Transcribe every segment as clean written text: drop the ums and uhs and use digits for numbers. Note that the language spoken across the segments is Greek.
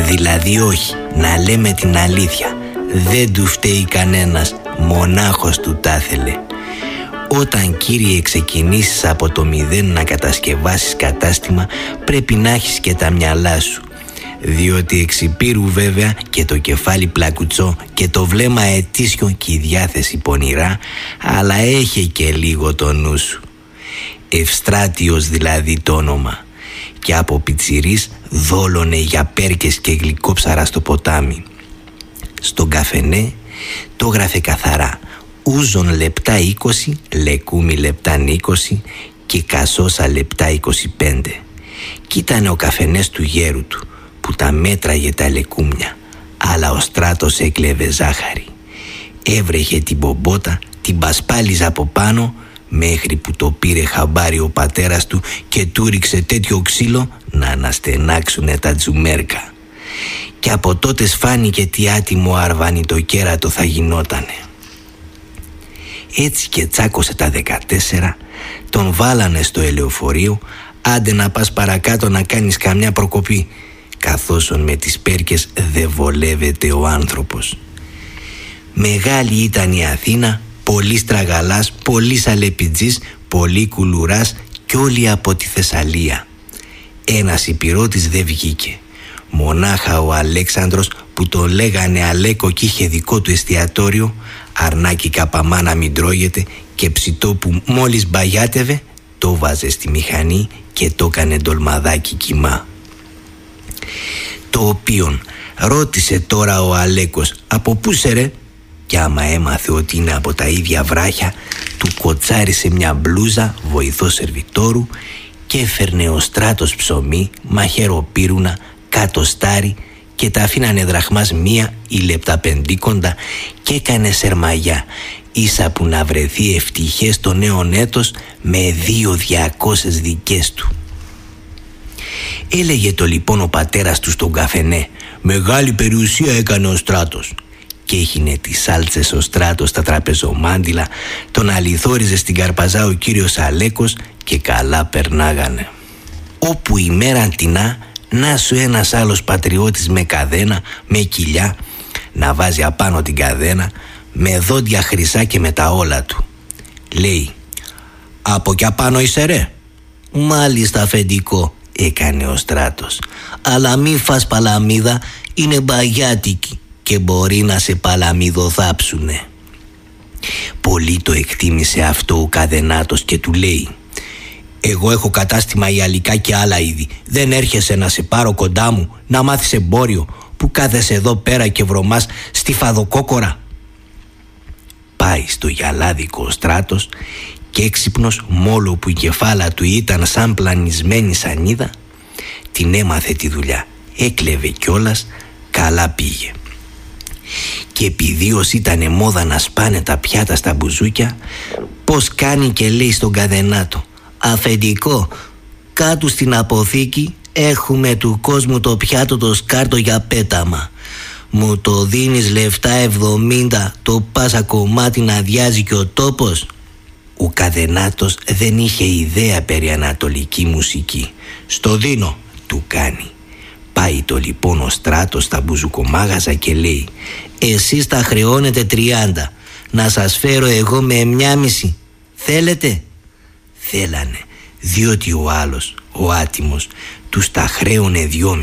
Δηλαδή όχι, να λέμε την αλήθεια, δεν του φταίει κανένας, μονάχος του τα ήθελε. Όταν, κύριε, ξεκινήσεις από το μηδέν να κατασκευάσεις κατάστημα, πρέπει να έχεις και τα μυαλά σου. Διότι εξυπήρου βέβαια και το κεφάλι πλακουτσό και το βλέμμα ετήσιο και η διάθεση πονηρά, αλλά έχει και λίγο το νου σου. Ευστράτιος δηλαδή το όνομα, και από πιτσιρής δόλωνε για πέρκες και γλυκόψαρα στο ποτάμι. Στον καφενέ το γράφε καθαρά: ούζον λεπτά 20, λεκούμι λεπτά 20 και κασόσα λεπτά 25. Κι ήτανε ο καφενές του γέρου του, που τα μέτραγε τα λεκούμια, αλλά ο Στράτος έκλεβε ζάχαρη. Έβρεχε την μπομπότα, την πασπάλιζε από πάνω, μέχρι που το πήρε χαμπάρι ο πατέρας του και του ρίξε τέτοιο ξύλο να αναστενάξουνε τα τζουμέρκα. Και από τότε φάνηκε τι άτιμο αρβανιτοκέρατο θα γινότανε. Έτσι και τσάκωσε τα 14, τον βάλανε στο ελεοφορείο, άντε να πας παρακάτω να κάνεις καμιά προκοπή, καθώς με τις πέρκες δεν βολεύεται ο άνθρωπος. Μεγάλη ήταν η Αθήνα, πολύ στραγαλάς, πολύ σαλεπιτζής, πολύ κουλουράς κι όλοι από τη Θεσσαλία. Ένας υπηρώτης δεν βγήκε. Μονάχα ο Αλέξανδρος, που τον λέγανε Αλέκο κι είχε δικό του εστιατόριο, αρνάκι καπαμά να μην τρώγεται, και ψητό που μόλις μπαγιάτευε το βάζε στη μηχανή και το έκανε ντολμαδάκι κιμά. Το οποίον ρώτησε τώρα ο Αλέκος από πού σε ρε, και άμα έμαθε ότι είναι από τα ίδια βράχια, του κοτσάρισε μια μπλούζα βοηθό σερβιτόρου και έφερνε ο Στράτος ψωμί, μαχαιροπύρουνα, κατοστάρι και τα αφήνανε δραχμάς 1 ή λεπτά 50 και έκανε σερμαγιά, ίσα που να βρεθεί ευτυχές το νέο έτος με 200 δικές του. Έλεγε το λοιπόν ο πατέρας του στον καφενέ: μεγάλη περιουσία έκανε ο Στράτος. Και έχινε τις σάλτσες ο Στράτος στα τραπεζομάντιλα, τον αληθόριζε στην καρπαζά ο κύριος Αλέκος και καλά περνάγανε. Όπου η μέρα τεινά, να σου ένας άλλος πατριώτης με καδένα, με κοιλιά, να βάζει απάνω την καδένα, με δόντια χρυσά και με τα όλα του. Λέει: από κι απάνω είσαι ρε? Μάλιστα αφεντικό, έκανε ο Στράτος, αλλά μη φας παλαμίδα, είναι μπαγιάτικη και μπορεί να σε παλαμιδοθάψουνε. Πολύ το εκτίμησε αυτό ο Καδενάτος και του λέει: εγώ έχω κατάστημα ιαλικά και άλλα είδη, δεν έρχεσαι να σε πάρω κοντά μου να μάθεις εμπόριο, που κάθεσαι εδώ πέρα και βρωμάς στη φαδοκόκορα? Πάει στο γυαλάδικο ο Στράτος και έξυπνος, μόλο που η κεφάλα του ήταν σαν πλανισμένη σανίδα, την έμαθε τη δουλειά, έκλεβε κιόλας, καλά πήγε. Και επειδή ως ήτανε μόδα να σπάνε τα πιάτα στα μπουζούκια, πως κάνει και λέει στον Καδενάτο: αφεντικό, κάτω στην αποθήκη έχουμε του κόσμου το πιάτο το σκάρτο για πέταμα. Μου το δίνεις λεφτά 70, το πάσα κομμάτι να αδειάζει και ο τόπος? Ο Καδενάτος δεν είχε ιδέα περί ανατολική μουσική. Στο δίνω, του κάνει. Πάει το λοιπόν ο Στράτος στα μπουζουκομάγαζα και λέει: εσείς τα χρεώνετε 30, να σας φέρω εγώ με 1,5, θέλετε? Θέλανε, διότι ο άλλος, ο άτιμος, τους τα χρέωνε 2,5.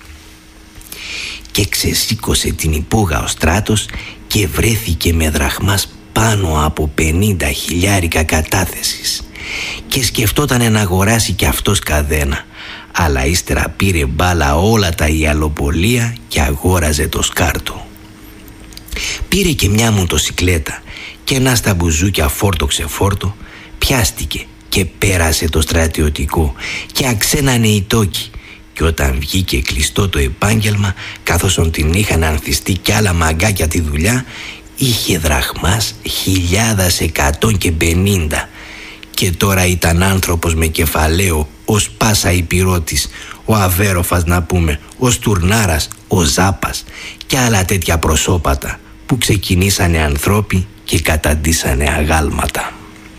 Και ξεσήκωσε την υπόγα ο Στράτος και βρέθηκε με δραχμάς πάνω από 50.000 κατάθεσης. Και σκεφτότανε να αγοράσει κι αυτός καδένα, αλλά ύστερα πήρε μπάλα όλα τα ιαλοπολία και αγόραζε το σκάρτο. Πήρε και μια μοτοσικλέτα και ένα στα μπουζούκια φόρτο ξεφόρτο, πιάστηκε και πέρασε το στρατιωτικό και αξένανε οι τόκοι. Και όταν βγήκε κλειστό το επάγγελμα, καθώς την είχαν ανθιστεί κι άλλα μαγκάκια τη δουλειά, είχε δραχμάς 1.150. Και τώρα ήταν άνθρωπος με κεφαλαίο, ως πάσα υπηρώτης, ο Αβέροφας να πούμε, ο Στουρνάρας, ο Ζάπας και άλλα τέτοια προσώπατα που ξεκινήσανε ανθρώποι και καταντήσανε αγάλματα.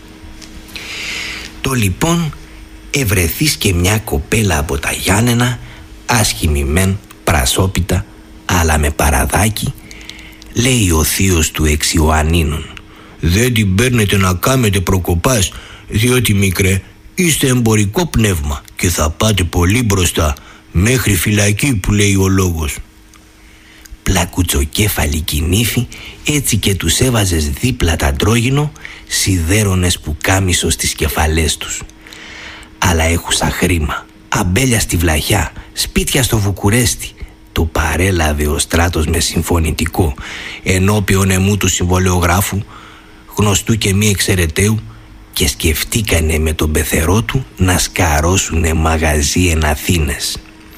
Το λοιπόν ευρεθείς και μια κοπέλα από τα Γιάννενα, άσχημη μεν, πρασόπιτα, αλλά με παραδάκι. Λέει ο θείος του εξ Ιωαννίνων: «Δεν την παίρνετε να κάμετε προκοπάς, διότι μικρέ είστε εμπορικό πνεύμα και θα πάτε πολύ μπροστά, μέχρι φυλακή που λέει ο λόγος». Πλακουτσοκέφαλη κοινήφη, έτσι και τους έβαζες δίπλα τα αντρόγινο, σιδέρωνες που κάμισο στις κεφαλές τους. Αλλά έχουσα χρήμα, αμπέλια στη Βλαχιά, σπίτια στο Βουκουρέστι. Το παρέλαβε ο Στράτος με συμφωνητικό ενώπιον εμού του συμβολεογράφου, γνωστού και μη εξαιρεταίου, και σκεφτήκανε με τον πεθερό του να σκαρώσουνε μαγαζί εν Αθήνες.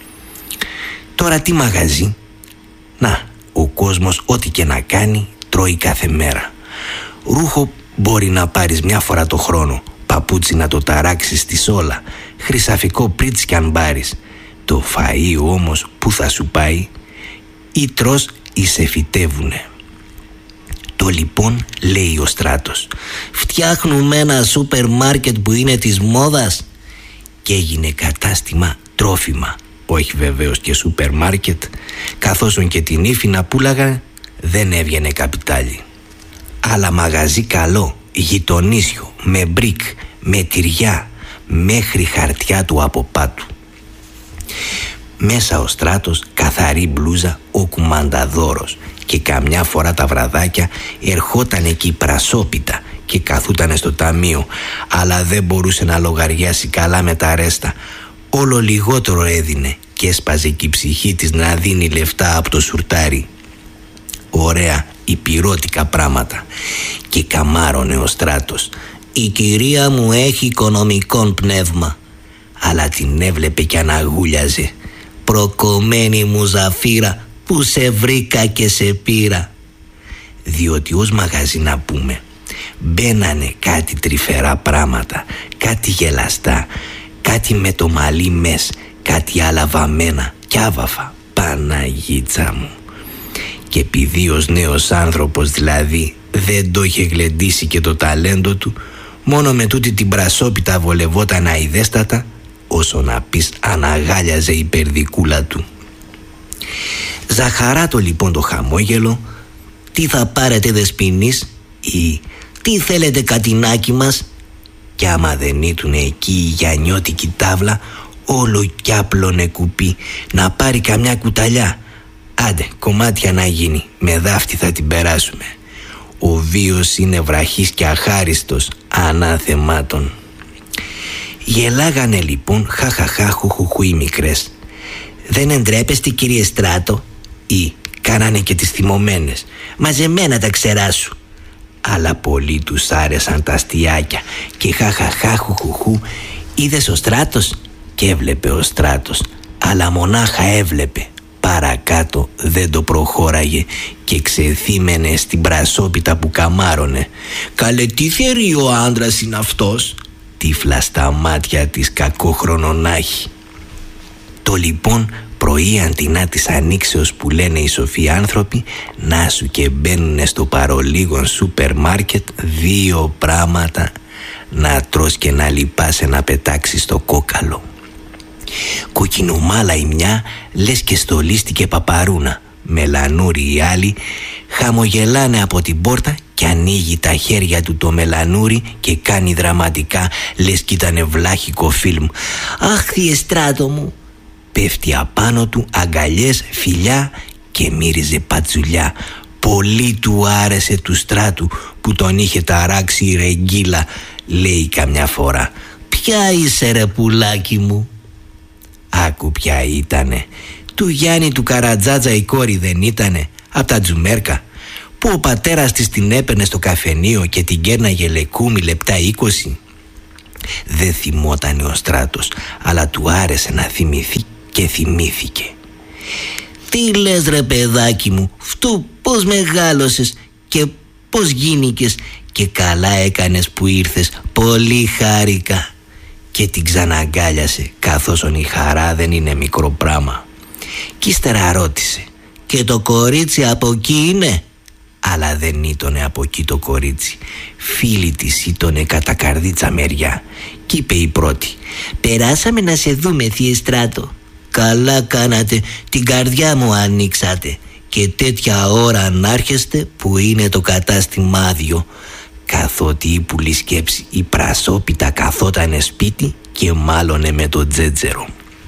Τώρα τι μαγαζί? Να, ο κόσμος ό,τι και να κάνει τρώει κάθε μέρα. Ρούχο μπορεί να πάρεις μια φορά το χρόνο, παπούτσι να το ταράξεις στη σόλα, χρυσαφικό πρίτς κι αν πάρεις. Το φαΐ όμως που θα σου πάει? Ή τρως ή σε φυτεύουνε. Το λοιπόν, λέει ο Στράτος, φτιάχνουμε ένα σούπερ μάρκετ που είναι της μόδας, και έγινε κατάστημα τρόφιμα. Όχι βεβαίως και σούπερ μάρκετ, καθώς και την ύφη να πουλάγα δεν έβγαινε καπιτάλι. Αλλά μαγαζί καλό, γειτονίσιο, με μπρικ, με τυριά, μέχρι χαρτιά του από πάτου. Μέσα ο Στράτος, καθαρή μπλούζα, ο κουμανταδόρος, και καμιά φορά τα βραδάκια ερχόταν εκεί πρασόπιτα και καθούτανε στο ταμείο, αλλά δεν μπορούσε να λογαριάσει καλά με τα ρέστα. Όλο λιγότερο έδινε και έσπαζε και η ψυχή της να δίνει λεφτά από το σουρτάρι. Ωραία υπηρώτικα πράματα. Και καμάρωνε ο Στράτος: «Η κυρία μου έχει οικονομικόν πνεύμα». Αλλά την έβλεπε κι αναγούλιαζε: «Προκομμένη μου Ζαφύρα, που σε βρήκα και σε πήρα». Διότι ως μαγαζί, να πούμε, μπαίνανε κάτι τρυφερά πράματα, κάτι γελαστά, κάτι με το μαλλί μες, κάτι άλλα βαμμένα κι άβαφα. Παναγίτσα μου. Και επειδή ως νέος άνθρωπος δηλαδή δεν το είχε γλεντήσει και το ταλέντο του, μόνο με τούτη την πρασόπιτα βολευόταν αηδέστατα, όσο να πεις αναγάλιαζε η περδικούλα του. Ζαχαράτο λοιπόν το χαμόγελο: «Τι θα πάρετε δεσποινής?» ή «Τι θέλετε κατινάκι μας?» Κι άμα δεν ήτουνε εκεί η γιαννιώτικη τάβλα, όλο κι άπλωνε κουπί να πάρει καμιά κουταλιά. Άντε, κομμάτια να γίνει, με δάφτη θα την περάσουμε. Ο βίος είναι βραχής και αχάριστος, ανάθεμάτων. Γελάγανε λοιπόν χαχαχά χουχουχού οι μικρές. «Δεν εντρέπεστε, κύριε Στράτο?» ή κάνανε και τις θυμωμένες: «Μαζεμένα τα ξερά σου». Αλλά πολύ τους άρεσαν τα αστιάκια και χαχαχά χουχουχού. Είδες ο Στράτος? Και έβλεπε ο Στράτος, αλλά μονάχα έβλεπε. Παρακάτω δεν το προχώραγε και ξεθύμενε στην πρασόπιτα που καμάρωνε. «Καλέ, τι θερεί ο άντρας είναι αυτός?» Τύφλα στα μάτια της κακόχρονο να έχει. Το λοιπόν πρωί αντινά της ανοίξεως που λένε οι σοφοί άνθρωποι, να σου και μπαίνουνε στο παρολίγον σούπερ μάρκετ δύο πράματα να τρως και να λυπάσαι να πετάξεις στο κόκαλο. Κοκκινομάλα η μια, λες και στολίστηκε παπαρούνα. Μελανούρι η άλλη, χαμογελάνε από την πόρτα και ανοίγει τα χέρια του το μελανούρι και κάνει δραματικά, λες κι ήτανε βλάχικο φιλμ. «Αχ, θύε Στράτο μου!» Πέφτει απάνω του, αγκαλιές, φιλιά, και μύριζε πατζουλιά. Πολύ του άρεσε του Στράτου που τον είχε ταράξει η ρεγγύλα. Λέει καμιά φορά: «Ποια είσαι ρε πουλάκι μου?» Άκου ποια ήτανε. Του Γιάννη του Καρατζάτζα η κόρη δεν ήτανε, απ' τα Τζουμέρκα, που ο πατέρας της την έπαιρνε στο καφενείο και την κέρναγε λεκούμι λεπτά 20. Δεν θυμότανε ο Στράτος, αλλά του άρεσε να θυμηθεί και θυμήθηκε. «Τι λες ρε παιδάκι μου, φτού πως μεγάλωσες και πως γίνηκες, και καλά έκανες που ήρθες, πολύ χάρηκα». Και την ξαναγκάλιασε, καθώς η χαρά δεν είναι μικρό πράμα. Κι ύστερα ρώτησε: «Και το κορίτσι από εκεί είναι?» Αλλά δεν ήτονε από εκεί το κορίτσι. Φίλη της ήτονε κατά καρδίτσα μεριά. Κι είπε η πρώτη: «Περάσαμε να σε δούμε, θύε Στράτο». καλά κάνατε, την καρδιά μου ανοίξατε. Και τέτοια ώρα να έρχεστε που είναι το κατάστημα άδειο. Καθότι η πουλή σκέψη η πρασόπιτα καθότανε σπίτι και μάλωνε με το τζέτζερο.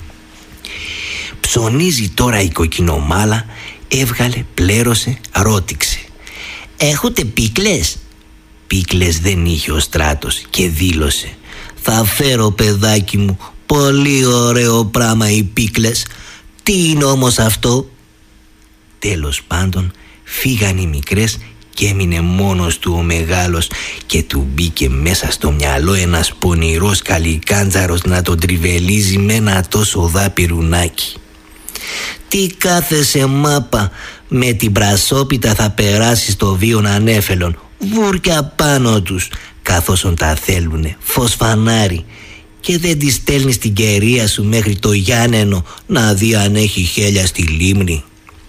Ψωνίζει τώρα η κοκκινομάλα, έβγαλε, πλέρωσε, ρώτηξε. «Έχουνε πίκλες?» Πίκλες δεν είχε ο Στράτος και δήλωσε. «Θα φέρω, παιδάκι μου, πολύ ωραίο πράμα οι πίκλες. Τι είναι όμως αυτό?» Τέλος πάντων φύγαν οι μικρές και έμεινε μόνος του ο μεγάλος και του μπήκε μέσα στο μυαλό ένας πονηρός καλικάντζαρος να τον τριβελίζει με ένα τόσο δάπυρουνάκι. «Τι κάθεσαι μάπα, με την πρασόπιτα θα περάσει το βίον ανέφελον, βούρκια πάνω τους, καθώς τα θέλουνε, φωσφανάρι, και δεν τη στέλνεις την κερία σου μέχρι το Γιάννενο να δει αν έχει χέλια στη λίμνη».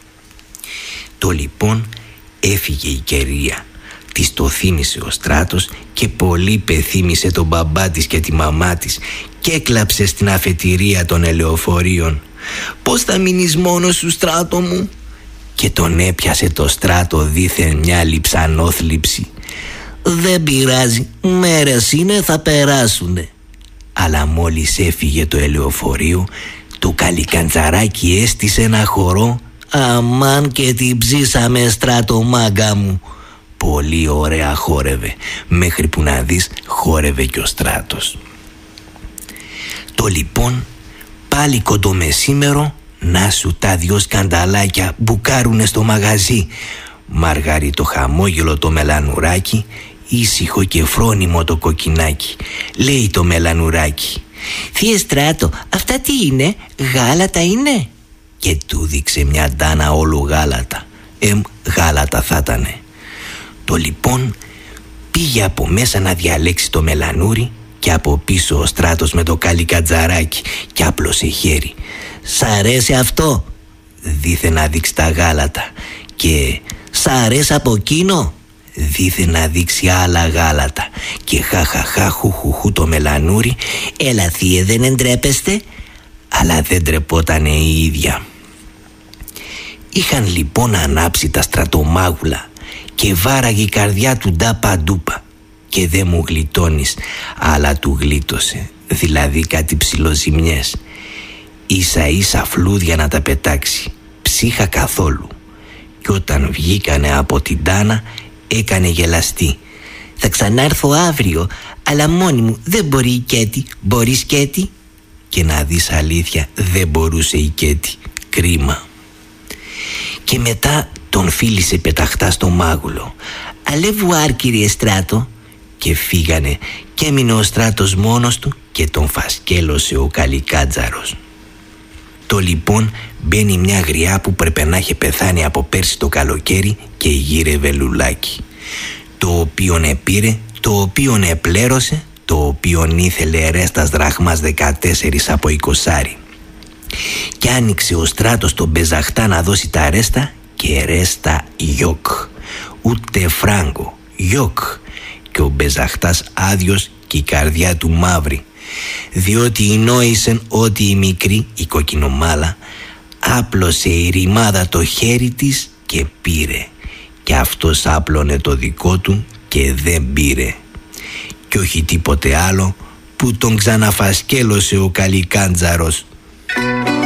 Το λοιπόν έφυγε η κερία. Της το θύμισε ο Στράτος και πολύ πεθύμισε τον μπαμπά της και τη μαμά της και έκλαψε στην αφετηρία των ελεοφορίων. «Πώς θα μείνεις μόνος σου, Στράτο μου?» Και τον έπιασε το Στράτο δήθεν μια λιψανόθλιψη. «Δεν πειράζει, μέρες είναι, θα περάσουνε». Αλλά μόλις έφυγε το ελεοφορείο, το καλικαντζαράκι έστησε ένα χορό. «Αμάν και την ψήσαμε, Στράτο, μάγκα μου». Πολύ ωραία χόρευε, μέχρι που να δεις χόρευε και ο Στράτος. Το λοιπόν πάλι κοντομεσήμερο, να σου τα δυο σκανταλάκια μπουκάρουνε στο μαγαζί. Μαργαρίτο χαμόγελο το μελανουράκι, ήσυχο και φρόνιμο το κοκκινάκι. Λέει το μελανουράκι. «Θείε Στράτο, αυτά τι είναι, γάλατα είναι?» Και του δείξε μια ντάνα όλο γάλατα. Γάλατα θα ήτανε. Το λοιπόν πήγε από μέσα να διαλέξει το μελανούρι και από πίσω ο Στράτος με το καλικατζαράκι και άπλωσε χέρι. «Σ' αρέσει αυτό?» Δίθε να δείξει τα γάλατα. Και «Σ' αρέσει από εκείνο?» Δίθε να δείξει άλλα γάλατα. Και χαχαχά χουχουχού το μελανούρι. «Έλα θείε, δεν εντρέπεστε?» Αλλά δεν τρεπότανε η ίδια. Είχαν λοιπόν ανάψει τα στρατομάγουλα και βάραγε η καρδιά του ντάπα ντούπα. Και δεν μου γλιτώνεις, αλλά του γλίτωσε, δηλαδή κάτι ψιλοζημιές. Ίσα ίσα φλούδια να τα πετάξει, ψύχα καθόλου. Και όταν βγήκανε από την τάνα έκανε γελαστή. «Θα ξανάρθω αύριο, αλλά μόνη μου, δεν μπορεί η Κέτη. Μπορείς, Κέτη?» Και να δεις αλήθεια, δεν μπορούσε η Κέτη. Κρίμα. Και μετά τον φίλησε πεταχτά στο μάγουλο. «Αλεύουάρ, κύριε Στράτο». Και φύγανε και έμεινε ο Στράτος μόνος του και τον φασκέλωσε ο καλικάτζαρος. Το λοιπόν μπαίνει μια γριά που πρέπει να είχε πεθάνει από πέρσι το καλοκαίρι και γύρευε λουλάκι. Το οποίον επήρε, το οποίον επλέρωσε, το οποίον ήθελε ρέστας δραχμάς 14 από 20. Και άνοιξε ο Στράτος τον πεζαχτά να δώσει τα ρέστα και ρέστα γιοκ. Ούτε φράγκο, γιοκ. Και ο μπεζαχτάς άδειος και η καρδιά του μαύρη, διότι ενόησεν ότι η μικρή, η κοκκινομάλα, άπλωσε η ρημάδα το χέρι της και πήρε. Και αυτός άπλωνε το δικό του και δεν πήρε. Κι όχι τίποτε άλλο που τον ξαναφασκέλωσε ο καλικάντζαρος.